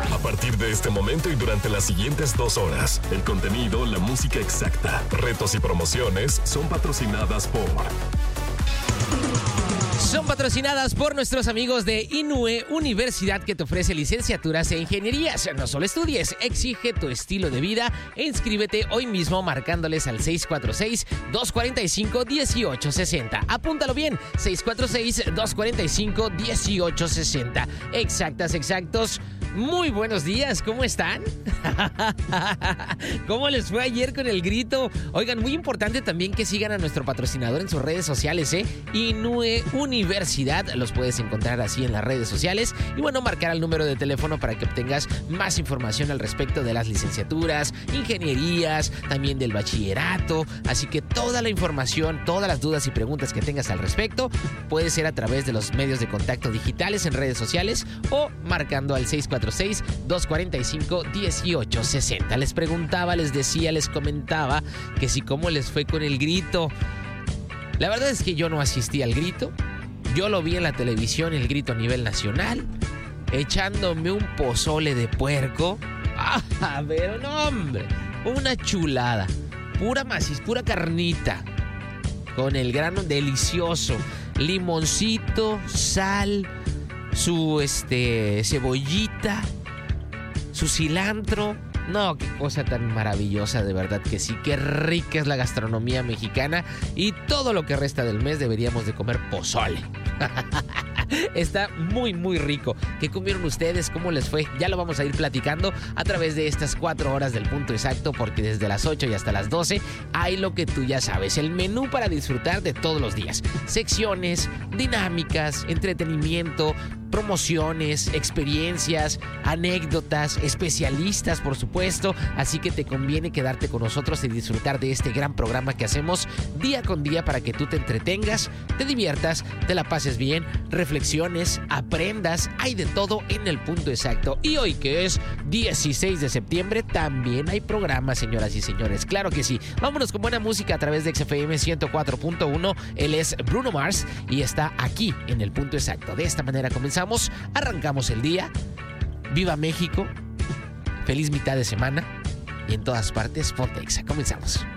A partir de este momento y durante las siguientes 2 horas, el contenido, la música exacta, retos y promociones son patrocinadas por... Son patrocinadas por nuestros amigos de INUE, universidad que te ofrece licenciaturas e ingenierías. No solo estudies, exige tu estilo de vida e inscríbete hoy mismo marcándoles al 646-245-1860. Apúntalo bien, 646-245-1860. Exactos. Muy buenos días, ¿cómo están? ¿Cómo les fue ayer con el grito? Oigan, muy importante también que sigan a nuestro patrocinador en sus redes sociales, INUE Universidad. Los puedes encontrar así en las redes sociales. Y bueno, marcar el número de teléfono para que obtengas más información al respecto de las licenciaturas, ingenierías, también del bachillerato. Así que toda la información, todas las dudas y preguntas que tengas al respecto, puede ser a través de los medios de contacto digitales en redes sociales o marcando al 646-245-1860. Les preguntaba, les decía, les comentaba que si cómo les fue con el grito. La verdad es que yo no asistí al grito. Yo lo vi en la televisión, el grito a nivel nacional, echándome un pozole de puerco. Pero no, hombre, una chulada. Pura maciz, pura carnita, con el grano delicioso, limoncito, sal, su cebollita, su cilantro. No, qué cosa tan maravillosa, de verdad que sí. Qué rica es la gastronomía mexicana y todo lo que resta del mes deberíamos de comer pozole. Está muy, muy rico. ¿Qué comieron ustedes? ¿Cómo les fue? Ya lo vamos a ir platicando a través de estas 4 horas del punto exacto, porque desde las 8 y hasta las 12 hay lo que tú ya sabes, el menú para disfrutar de todos los días. Secciones, dinámicas, entretenimiento, promociones, experiencias, anécdotas, especialistas, por supuesto. Así que te conviene quedarte con nosotros y disfrutar de este gran programa que hacemos día con día para que tú te entretengas, te diviertas, te la pases bien, reflexiones, aprendas. Hay de todo en el punto exacto. Y hoy, que es 16 de septiembre, también hay programa, señoras y señores. Claro que sí. Vámonos con buena música a través de XFM 104.1. Él es Bruno Mars y está aquí en el punto exacto. De esta manera comenzamos. Arrancamos el día. ¡Viva México! Feliz mitad de semana. Y en todas partes, ponte Exa. Comenzamos.